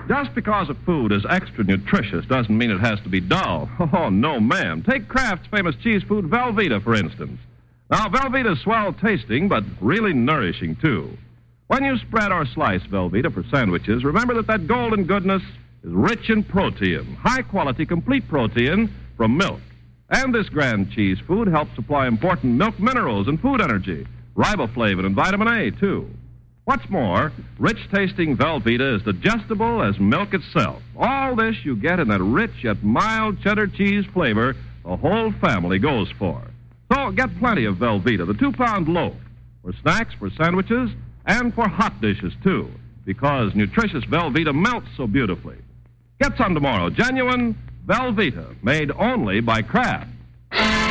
Just because a food is extra nutritious doesn't mean it has to be dull. Oh, no, ma'am. Take Kraft's famous cheese food, Velveeta, for instance. Now, Velveeta's swell tasting, but really nourishing, too. When you spread or slice Velveeta for sandwiches, remember that golden goodness is rich in protein, high-quality, complete protein from milk. And this grand cheese food helps supply important milk minerals and food energy, riboflavin and vitamin A, too. What's more, rich-tasting Velveeta is digestible as milk itself. All this you get in that rich yet mild cheddar cheese flavor the whole family goes for. So get plenty of Velveeta, the 2-pound loaf, for snacks, for sandwiches, and for hot dishes, too, because nutritious Velveeta melts so beautifully. Get some tomorrow. Genuine Velveeta, made only by Kraft.